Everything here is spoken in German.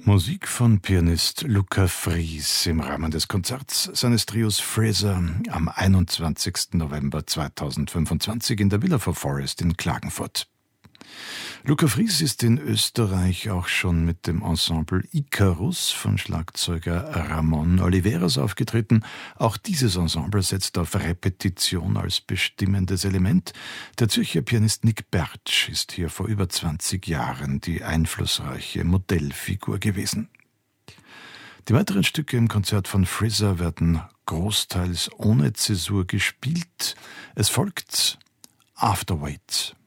Musik von Pianist Luca Fries im Rahmen des Konzerts seines Trios Fraser am 21. November 2025 in der Villa for Forest in Klagenfurt. Luca Fries ist in Österreich auch schon mit dem Ensemble Icarus von Schlagzeuger Ramon Oliveras aufgetreten. Auch dieses Ensemble setzt auf Repetition als bestimmendes Element. Der Zürcher Pianist Nick Bertsch ist hier vor über 20 Jahren die einflussreiche Modellfigur gewesen. Die weiteren Stücke im Konzert von Fraser werden großteils ohne Zäsur gespielt. Es folgt Afterweight.